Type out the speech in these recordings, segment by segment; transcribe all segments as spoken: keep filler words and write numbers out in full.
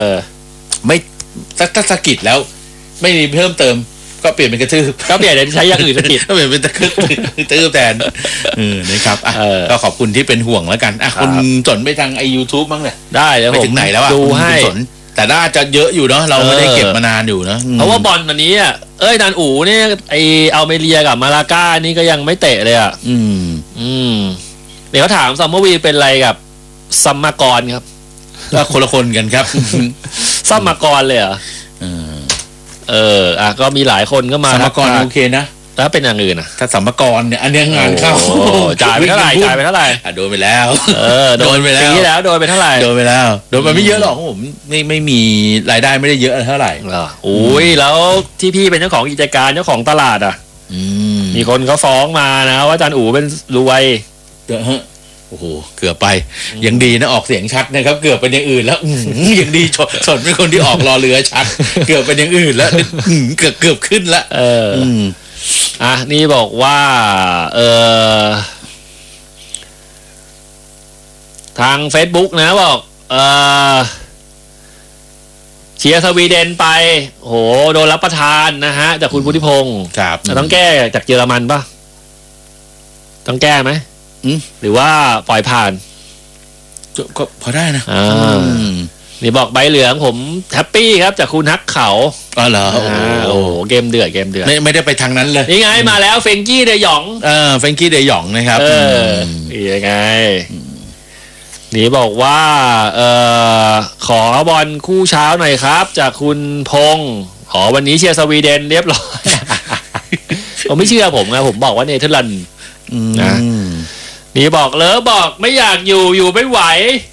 เออไม่ถ้าถ้าสะกิดแล้วไม่มีเพิ่มเติมก็เปลี่ยนเป็นกระทืบก็เปลี่ยนใช้อย่างอื่นสะกิดก็เปลี่ยนเป็นกระทืบกระทืบแทนเออนะครับอ่ะก็ขอบคุณที่เป็นห่วงแล้วกันอ่ะคุณสนไปทางไอ YouTube บ้างเนี่ยได้แล้วผมไปถึงไหนแล้วอ่ะดูให้แต่น่าจะเยอะอยู่เนาะเราไม่ได้เก็บมานานอยู่นะเพราะว่าบอลอันนี้อ่ะเอ้ยนันอู๋เนี่ยไออัลเมเรียกับมาลาก้านี่ก็ยังไม่เตะเลยอ่ะอืมอืมเดี๋ยวเขาถามซัมเมอร์วีเป็นอะไรกับซัมมากรครับก็คนละคนกันครับซัมมากรเลยเหรอเออเอออ่ะก็มีหลายคนก็มาซัมมากรโอเคนะถ้าเป็นอย่างอื่นอ่ะถ้าสัมภากรเนี่ยอันนี้งานเข้าจ่ายไปเท่าไหร่จ่ายไปเท่าไหร่อ่ะโดนไปแล้วเออโดนไปแล้วปีที่แล้วโดนไปเท่าไหร่โดนไปแล้วโดนไปไม่เยอะหรอกผมไม่ไม่มีรายได้ไม่ได้เยอะเท่าไหร่เหรอโอ้ยแล้วที่พี่เป็นเจ้าของกิจการเจ้าของตลาดอ่ะมีคนเขาฟ้องมานะว่าอาจารย์อู๋เป็นรวยเด้อฮะโอ้โหเกือบไปยังดีนะออกเสียงชัดนะครับเกือบเป็นอย่างอื่นแล้วยังดีสนเป็นคนที่ออกรอเรือชัดเกือบเป็นอย่างอื่นแล้วเกือบเกือบขึ้นละเอออ่ะนี่บอกว่าเออทาง Facebook นะบอกเออเชียร์สวีเดนไปโหโดนรับประทานนะฮะจากคุณพุทธิพงศ์ครับต้องแก้จากเยอรมันป่ะต้องแก้ไหมหรือว่าปล่อยผ่านก็พอได้นะอ่านี่บอกใบเหลืองผมแฮปปี้ครับจากคุณฮักเขาอ๋อเหรอโอ้โหเกมเดือดเกมเดือดไม่ไม่ได้ไปทางนั้นเลยนี่ไงมาแล้วเฟงกี้เดยองเออเฟงกี้เดยองนะครับเออยังไงนี่บอกว่าเออขอบอลคู่เช้าหน่อยครับจากคุณพงศ์ขอวันนี้เชียร์สวีเดนเรียบร้อยผมไม่เชื่อผมนะผมบอกว่าเนเธอร์แลนด์นะนี่บอกเลิฟบอกไม่อยากอยู่อยู่ไม่ไหว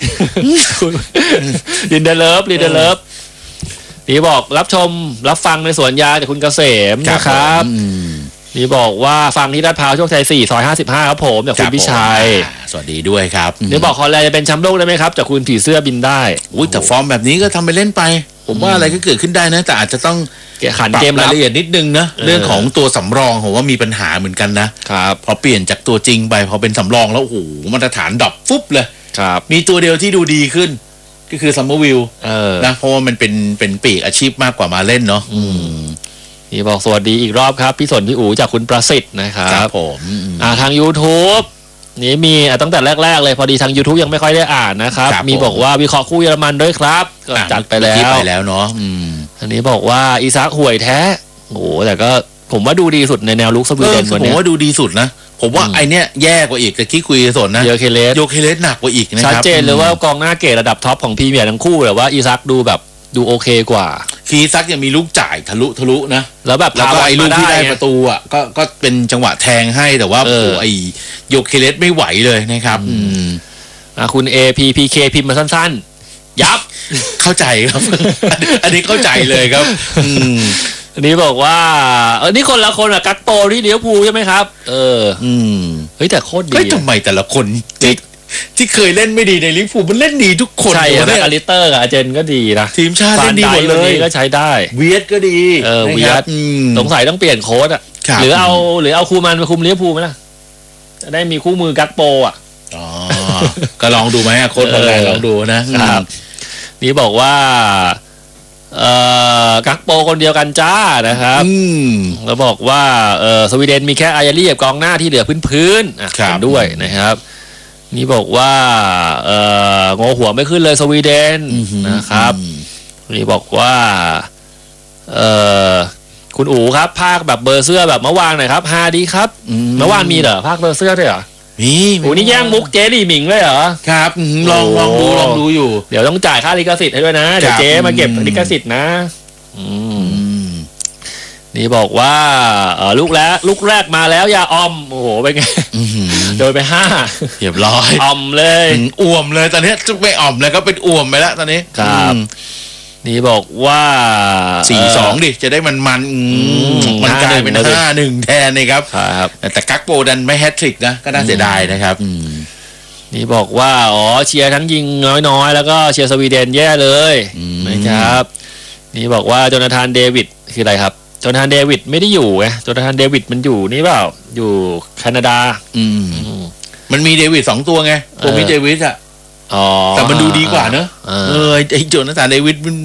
ลินเดเลิฟลินเดเลิฟนี่บอกรับชมรับฟังในสวนยาจากคุณเกษมนะครับนี่บอกว่าฟังที่ลาดพร้าวโชคชัยสี่ซอยห้าสิบห้าครับผมจากคุณพิชัยสวัสดีด้วยครับนี่บอกคอนแลนด์จะเป็นแชมป์โลกได้ไหมครับจากคุณผีเสื้อบินได้อุ้ยแต่ฟอร์มแบบนี้ก็ทำไปเล่นไปผมว่าอะไรก็เกิดขึ้นได้นะแต่อาจจะต้องขันเกมรายละเอียดนิดนึงนะเรื่องของตัวสำรองผมว่ามีปัญหาเหมือนกันนะครับพอเปลี่ยนจากตัวจริงไปพอเป็นสำรองแล้วโอ้โหมาตรฐานดรอปฟุบเลยครับมีตัวเดียวที่ดูดีขึ้นก็คือซัมเมอร์วิลนะเพราะว่ามันเป็นเป็นปีกอาชีพมากกว่ามาเล่นเนาะนี่บอกสวัสดีอีกรอบครับพี่สนพี่อู๋จากคุณประสิทธิ์นะครับผมอ่าทาง YouTube นี่มีตั้งแต่แรกๆเลยพอดีทาง YouTube ยังไม่ค่อยได้อ่านนะครับมีบอกว่าวิเคราะห์คู่เยอรมันด้วยครับก็จัดไปแล้วไปแล้วเนาะอันนี้บอกว่าอีซักห่วยแท้โอ้แต่ก็ผมว่าดูดีสุดในแนวลุกสวีเดนวันนี้ผมว่าดูดีสุดนะผมว่าไอเนี้ยแย่กว่าอีกแต่ที่คุยสนนะโยเคเลสโยเคเลสหนักกว่าอีกนะครับชัดเจนเลยว่ากองหน้าเกรดระดับท็อปของพรีเมียร์ทั้งคู่แต่ว่าอีซักดูแบบดูโอเคกว่าคีซักยังมีลูกจ่ายทะลุทะลุนะแล้วแบบแล้วก็ไอ้ลูกที่ได้ประตูอ่ะก็ก็เป็นจังหวะแทงให้แต่ว่าโอ้ไอโยเคเลสไม่ไหวเลยนะครับอืมอ่ะคุณ เอ พี พี เค พิมพ์มาสั้นๆยับเข้าใจครับอันนี้เข้าใจเลยครับอืมอันนี้บอกว่าเออนี่คนละคนอะกักโปที่เลี้ยวภูใช่ไหมครับเอออืมเฮ้ยแต่โคตรดีเฮ้ยทำไมแต่ละคนที่ที่เคยเล่นไม่ดีในลิเวอร์พูลมันเล่นดีทุกคนใช่แม็กอาริเตอร์กับอาเจนก็ดีนะทีมชาติเล่นดีหมดเลยก็ใช้ได้เวียดก็ดีเออเวียดสงสัยต้องเปลี่ยนโค้ชอะหรือเอาหรือเอาคูมันมาคุมลิเวอร์พูลไหมล่ะจะได้มีคู่มือกักโปอ่ะอ๋อก็ลองดูไหมโค้ชอะไรลองดูนะครับนี่บอกว่าเอ่อกักโปคนเดียวกันจ้านะครับแล้วบอกว่าเออสวีเดนมีแค่อายารีกับกองหน้าที่เหลือพื้นๆอ่ะด้วยนะครับนี่บอกว่าเอองอหัวไม่ขึ้นเลยสวีเดนนะครับนี่บอกว่าเออคุณอู๋ครับภาคแบบเบอร์เสื้อแบบเมื่อวานหน่อยครับฮาดีครับเมื่อวานมีเหรอภาคเบอร์เสื้อด้วยเหรอมีโอ้นี่แย่งมุกเจลี่หมิงเลยเหรอครับลองลองดูลองดูอยู่เดี๋ยวต้องจ่ายค่าลิขสิทธิ์ให้ด้วยนะเดี๋ยวเจ๊มาเก็บลิขสิทธิ์นะนี่บอกว่าเออลูกแล้วลูกแรกมาแล้วยาอมโอ้โหเป็นไงโดนไปห้าเรียบร้อยอมเลยอ่วมเลยตอนนี้จุกไม่อ่อมเลยก็เป็นอ่วมไปแล้วตอนนี้ครับนี่บอกว่าสี่สองดิจะได้มันมันมันกลายเป็นห้าหนึ่งแทนนะครับแต่กักโปดันไม่แฮตทริกนะก็น่าเสียดายนะครับนี่บอกว่าอ๋อเชียร์ทั้งยิงน้อยๆแล้วก็เชียร์สวีเดนแย่เลยนะครับนี่บอกว่าโจนาธานเดวิดคืออะไรครับโจนาธานเดวิดไม่ได้อยู่ไงโจนาธานเดวิดมันอยู่นี่เปล่าอยู่แคนาดาอืมมันมีเดวิดสองตัวไงตัวมีเดวิดอะแต่มันดูดีกว่าเนอะเออไอโจนาธานเดวิดมัน